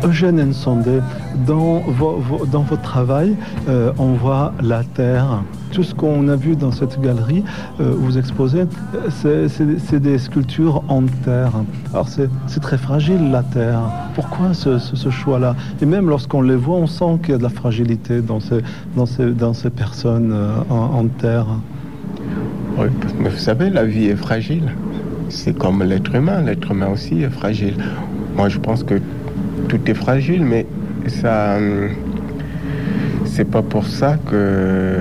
Eugène Nsondé, dans votre travail, on voit la terre. Tout ce qu'on a vu dans cette galerie, vous exposez, c'est des sculptures en terre. Alors c'est très fragile la terre. Pourquoi ce choix-là? Et même lorsqu'on les voit, on sent qu'il y a de la fragilité dans ces personnes en terre. Oui, mais vous savez, la vie est fragile. C'est comme l'être humain. L'être humain aussi est fragile. Moi, je pense que tout est fragile, mais ça, c'est pas pour ça que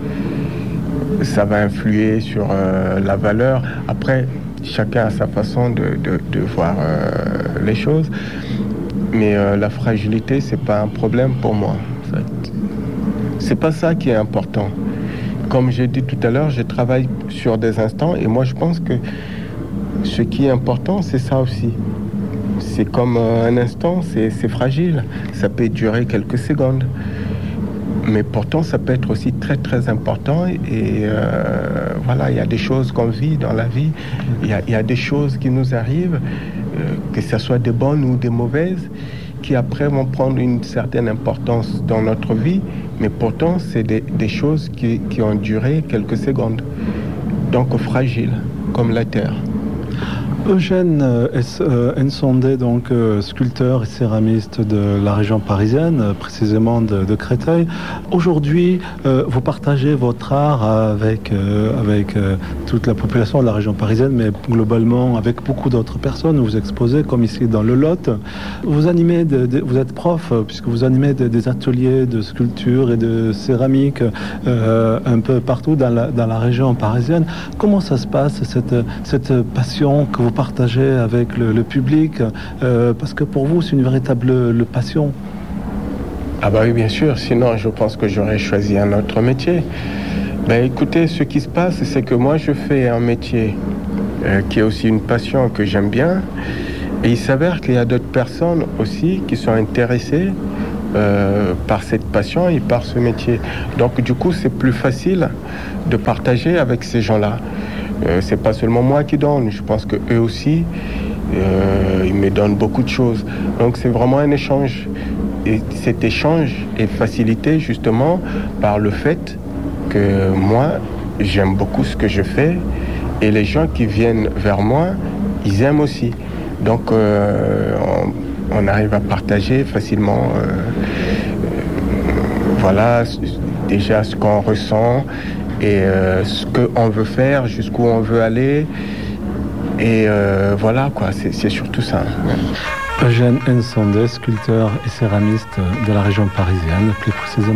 ça va influer sur la valeur. Après, chacun a sa façon de voir les choses, mais la fragilité, c'est pas un problème pour moi. En fait, c'est pas ça qui est important. Comme j'ai dit tout à l'heure, je travaille sur des instants, et moi, je pense que ce qui est important, c'est ça aussi. C'est comme un instant, c'est fragile. Ça peut durer quelques secondes. Mais pourtant, ça peut être aussi très, très important. Et voilà, il y a des choses qu'on vit dans la vie. Il y a des choses qui nous arrivent, que ce soit des bonnes ou des mauvaises, qui après vont prendre une certaine importance dans notre vie. Mais pourtant, c'est des choses qui ont duré quelques secondes. Donc, fragiles, comme la terre. Eugène Nsondé, donc sculpteur et céramiste de la région parisienne, précisément de Créteil. Aujourd'hui, vous partagez votre art avec toute la population de la région parisienne, mais globalement avec beaucoup d'autres personnes. Vous exposez, comme ici dans le Lot. Vous animez, vous êtes prof, puisque vous animez des ateliers de sculpture et de céramique un peu partout dans la région parisienne. Comment ça se passe, cette passion que vous partagez avec le public, parce que pour vous c'est une véritable passion. Ah bah oui, bien sûr, sinon je pense que j'aurais choisi un autre métier. Ben écoutez, ce qui se passe, c'est que moi je fais un métier qui est aussi une passion que j'aime bien, et il s'avère qu'il y a d'autres personnes aussi qui sont intéressées par cette passion et par ce métier. Donc du coup c'est plus facile de partager avec ces gens-là. C'est pas seulement moi qui donne, je pense que eux aussi, ils me donnent beaucoup de choses. Donc c'est vraiment un échange. Et cet échange est facilité justement par le fait que moi, j'aime beaucoup ce que je fais, et les gens qui viennent vers moi, ils aiment aussi. Donc on arrive à partager facilement voilà, déjà ce qu'on ressent, et ce qu'on veut faire, jusqu'où on veut aller, et voilà quoi, c'est surtout ça. Eugène Nsondé, sculpteur et céramiste de la région parisienne, plus précisément